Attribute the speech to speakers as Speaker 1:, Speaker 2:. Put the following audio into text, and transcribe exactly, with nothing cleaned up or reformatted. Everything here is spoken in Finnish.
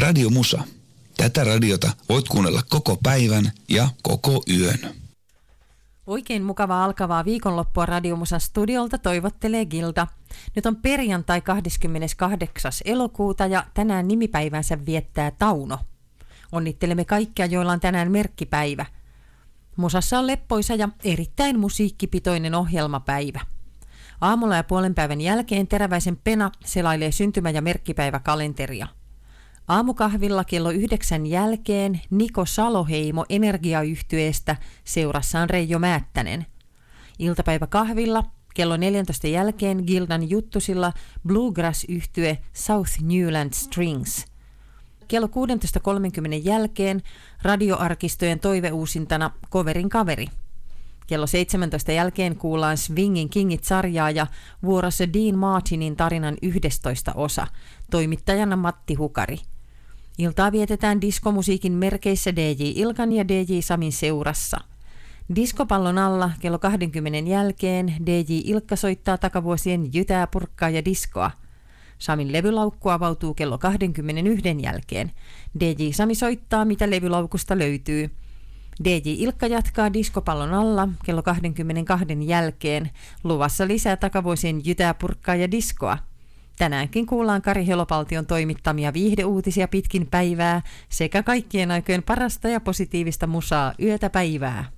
Speaker 1: Radio Musa. Tätä radiota voit kuunnella koko päivän ja koko yön.
Speaker 2: Oikein mukavaa alkavaa viikonloppua Radio Musan studiolta toivottelee Gilda. Nyt on perjantai kahdeskymmeneskahdeksas elokuuta ja tänään nimipäivänsä viettää Tauno. Onnittelemme kaikkia, joilla on tänään merkkipäivä. Musassa on leppoisa ja erittäin musiikkipitoinen ohjelmapäivä. Aamulla ja puolen päivän jälkeen Teräväisen Pena selailee syntymä- ja merkkipäiväkalenteria. Aamukahvilla kello yhdeksän jälkeen Niko Saloheimo Energiayhtyeestä, seurassaan Reijo Määttänen. Iltapäiväkahvilla kello neljäntoista jälkeen Gildan juttusilla Bluegrass-yhtye South Newland Strings. Kello kuusitoista kolmekymmentä jälkeen radioarkistojen toiveuusintana Coverin kaveri. Kello seitsemäntoista jälkeen kuullaan Swingin Kingit-sarjaa ja vuorossa Dean Martinin tarinan yhdestoista osa, toimittajana Matti Hukari. Iltaa vietetään diskomusiikin merkeissä D J Ilkan ja D J Samin seurassa. Diskopallon alla kello kaksikymmentä jälkeen D J Ilkka soittaa takavuosien jytää, purkkaa ja diskoa. Samin levylaukku avautuu kello kaksikymmentäyksi jälkeen. D J Sami soittaa, mitä levylaukusta löytyy. D J Ilkka jatkaa diskopallon alla kello kaksikymmentäkaksi jälkeen. Luvassa lisää takavuosien jytää, purkkaa ja diskoa. Tänäänkin kuullaan Kari Helopaltion toimittamia viihdeuutisia pitkin päivää sekä kaikkien aikojen parasta ja positiivista musaa yötä päivää.